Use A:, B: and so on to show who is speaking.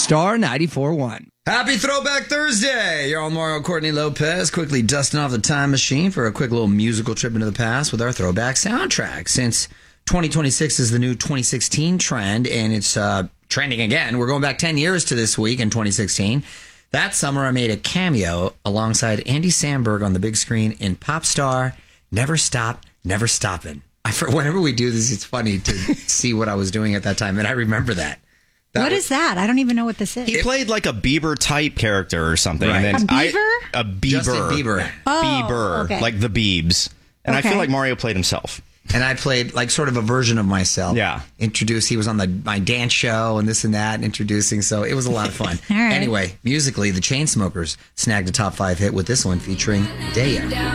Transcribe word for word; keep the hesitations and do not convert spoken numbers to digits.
A: Star ninety-four point one.
B: Happy Throwback Thursday! You're on Mario Courtney Lopez, quickly dusting off the time machine for a quick little musical trip into the past with our throwback soundtrack. Since twenty twenty-six is the new twenty sixteen trend, and it's uh, trending again, we're going back ten years to this week in twenty sixteen. That summer, I made a cameo alongside Andy Samberg on the big screen in Pop Star, Never Stop, Never Stoppin'. I, for, whenever we do this, it's funny to see what I was doing at that time, and I remember that. That
C: what
B: was,
C: is that? I don't even know what this is.
D: He played like a Bieber-type character or something.
B: Right.
D: And then
C: A Beaver?
D: I, a Bieber.
B: Justin Bieber.
C: Oh,
D: Bieber.
C: okay.
D: Like the Biebs. And
C: Okay.
D: I feel like Mario played himself.
B: And I played like sort of a version of myself.
D: Yeah.
B: Introduced, he was on the my dance show and this and that, and introducing. So it was a lot of fun.
C: All right.
B: Anyway, musically, the Chainsmokers snagged a top five hit with this one featuring Daya.